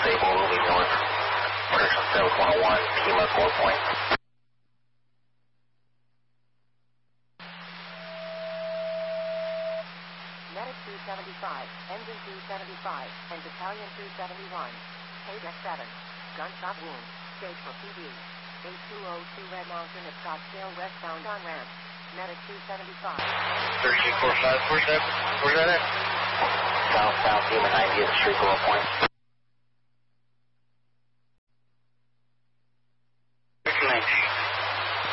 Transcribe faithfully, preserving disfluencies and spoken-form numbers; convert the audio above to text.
stable, moving north. Direction South one oh one, Kima four point. Medic two seventy-five, Engine two seventy-five, and Battalion two seventy-one. K-Deck seven. Gunshot wound. Stage for P D. eight two oh two Red Mountain at Scottsdale westbound on ramp. Medic two seventy-five. thirty-two four five, where's that? Where's that at? South, south, Kima ninety at Shreveport point.